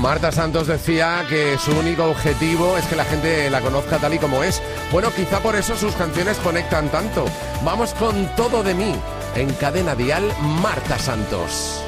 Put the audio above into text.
Marta Santos decía que su único objetivo es que la gente la conozca tal y como es. Bueno, quizá por eso sus canciones conectan tanto. Vamos con Todo de mí. En Cadena Dial, Marta Santos.